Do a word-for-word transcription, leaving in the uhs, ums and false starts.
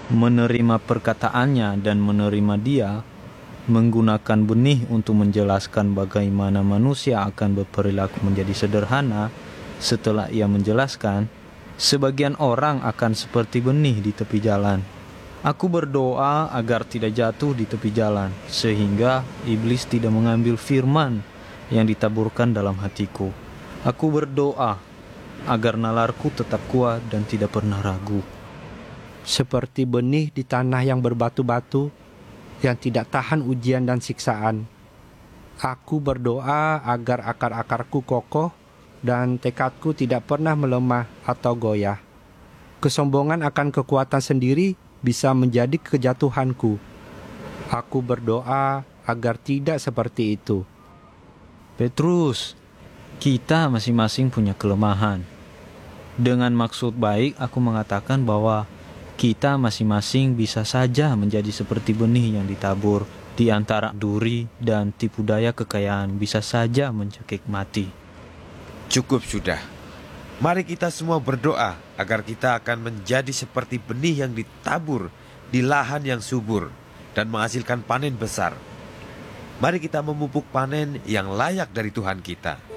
menerima perkataannya dan menerima dia, menggunakan benih untuk menjelaskan bagaimana manusia akan berperilaku menjadi sederhana. Setelah ia menjelaskan, sebagian orang akan seperti benih di tepi jalan. Aku berdoa agar tidak jatuh di tepi jalan, sehingga iblis tidak mengambil firman yang ditaburkan dalam hatiku. Aku berdoa agar nalarku tetap kuat dan tidak pernah ragu. Seperti benih di tanah yang berbatu-batu, yang tidak tahan ujian dan siksaan. Aku berdoa agar akar-akarku kokoh dan tekadku tidak pernah melemah atau goyah. Kesombongan akan kekuatan sendiri bisa menjadi kejatuhanku. Aku berdoa agar tidak seperti itu. Petrus, kita masing-masing punya kelemahan. Dengan maksud baik, aku mengatakan bahwa kita masing-masing bisa saja menjadi seperti benih yang ditabur di antara duri, dan tipu daya kekayaan bisa saja mencekik mati. Cukup sudah. Mari kita semua berdoa agar kita akan menjadi seperti benih yang ditabur di lahan yang subur dan menghasilkan panen besar. Mari kita memupuk panen yang layak dari Tuhan kita.